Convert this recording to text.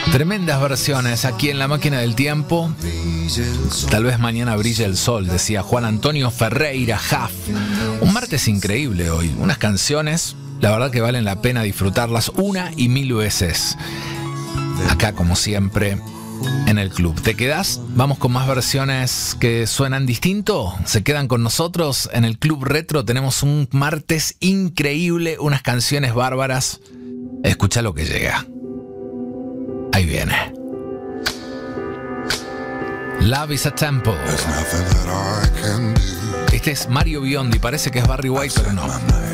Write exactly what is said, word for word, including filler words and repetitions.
Tremendas versiones aquí en La Máquina del Tiempo. Tal vez mañana brille el sol, decía Juan Antonio Ferreira Jaf. Un martes increíble hoy. Unas canciones, la verdad que valen la pena disfrutarlas una y mil veces. Acá, como siempre, en el club. ¿Te quedás? Vamos con más versiones que suenan distinto. ¿Se quedan con nosotros? En el Club Retro tenemos un martes increíble, unas canciones bárbaras. Escucha lo que llega. Ahí viene. Love is a Temple. Este es Mario Biondi. Parece que es Barry White, pero no.